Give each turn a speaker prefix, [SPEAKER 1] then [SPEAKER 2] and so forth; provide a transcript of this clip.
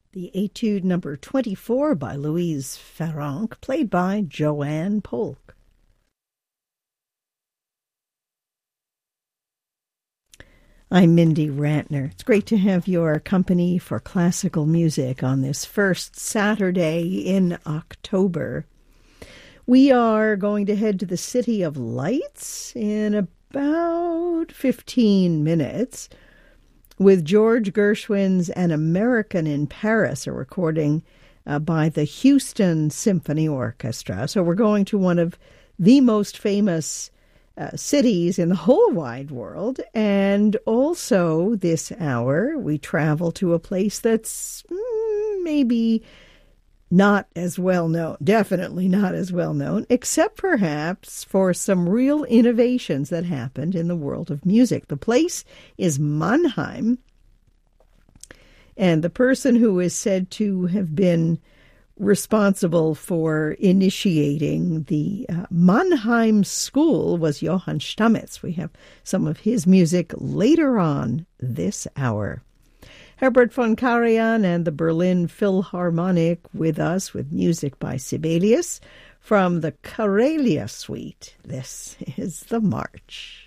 [SPEAKER 1] The Etude number 24 by Louise Farrenc, played by Joanne Polk. I'm Mindy Rantner. It's great to have your company for classical music on this first Saturday in October. We are going to head to the City of Lights in about 15 minutes with George Gershwin's An American in Paris, a recording by the Houston Symphony Orchestra. So we're going to one of the most famous cities in the whole wide world. And also this hour, we travel to a place that's maybe not as well known, definitely not as well known, except perhaps for some real innovations that happened in the world of music. The place is Mannheim, and the person who is said to have been responsible for initiating the Mannheim School was Johann Stamitz. We have some of his music later on this hour. Herbert von Karajan and the Berlin Philharmonic with us with music by Sibelius from the Karelia Suite. This is the March.